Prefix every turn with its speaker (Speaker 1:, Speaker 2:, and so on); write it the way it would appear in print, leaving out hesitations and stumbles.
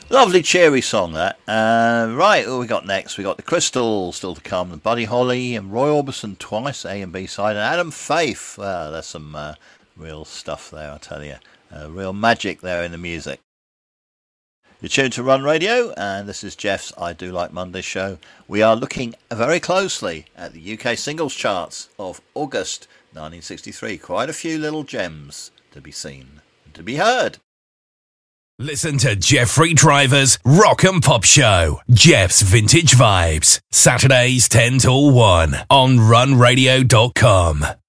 Speaker 1: Lovely cheery song that. Right, who we got next? We got the Crystals still to come, and Buddy Holly and Roy Orbison twice, A and B side, and Adam Faith. Well, there's some real stuff there, I tell you. Real magic there in the music. You're tuned to Run Radio, and this is Jeff's I Do Like Monday show. We are looking very closely at the UK singles charts of August 1963. Quite a few little gems to be seen and to be heard.
Speaker 2: Listen to Jeffrey Driver's Rock and Pop Show, Jeff's Vintage Vibes, Saturdays 10 till 1 on runradio.com.